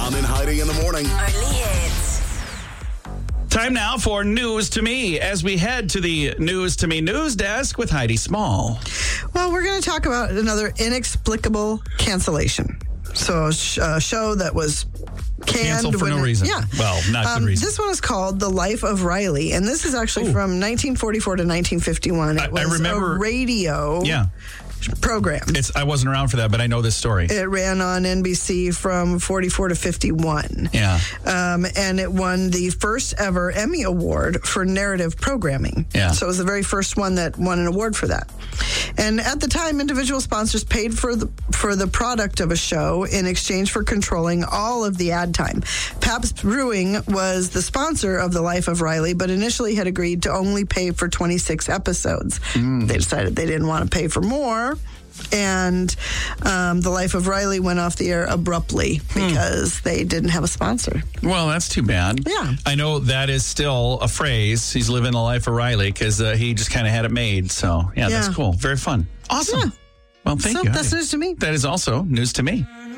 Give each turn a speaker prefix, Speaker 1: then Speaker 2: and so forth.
Speaker 1: John and Heidi in the morning.
Speaker 2: Early hits.
Speaker 3: Time now for News to Me as we head to the News to Me news desk with Heidi Small.
Speaker 4: Well, we're going to talk about another inexplicable cancellation. So a show that was
Speaker 3: Canceled for no reason.
Speaker 4: Yeah.
Speaker 3: Well, not good reason.
Speaker 4: This one is called The Life of Riley, and this is actually from 1944 to 1951. It was
Speaker 3: I remember,
Speaker 4: a radio program.
Speaker 3: I wasn't around for that, but I know this story.
Speaker 4: It ran on NBC from 44 to 51.
Speaker 3: Yeah.
Speaker 4: And it won the first ever Emmy Award for narrative programming.
Speaker 3: Yeah.
Speaker 4: So it was the very first one that won an award for that. And at the time, individual sponsors paid for the product of a show in exchange for controlling all of the ad time. Pabst Brewing was the sponsor of The Life of Riley, but initially had agreed to only pay for 26 episodes. They decided they didn't want to pay for more. And The Life of Riley went off the air abruptly because they didn't have a sponsor.
Speaker 3: Well, that's too bad.
Speaker 4: Yeah.
Speaker 3: I know that is still a phrase. He's living the life of Riley because he just kind of had it made. So, yeah, that's cool. Very fun. Awesome.
Speaker 4: Yeah.
Speaker 3: Well, thank you.
Speaker 4: That's news to me.
Speaker 3: That is also news to me.